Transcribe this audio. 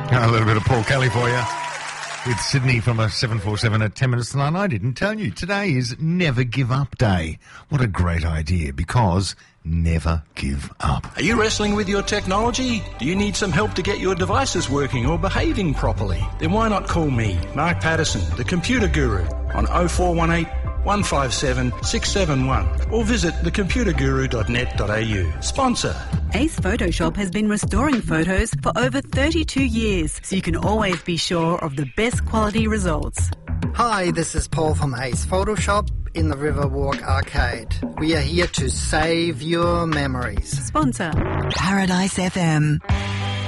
A little bit of Paul Kelly for you. It's Sydney from a 747 at 10 minutes to 9. I didn't tell you. Today is Never Give Up Day. What a great idea, because never give up. Are you wrestling with your technology? Do you need some help to get your devices working or behaving properly? Then why not call me, Mark Patterson, the computer guru, on 0418 157 671 or visit thecomputerguru.net.au. Sponsor. Ace Photoshop has been restoring photos for over 32 years, so you can always be sure of the best quality results. Hi, this is Paul from Ace Photoshop in the Riverwalk Arcade. We are here to save your memories. Sponsor. Paradise FM.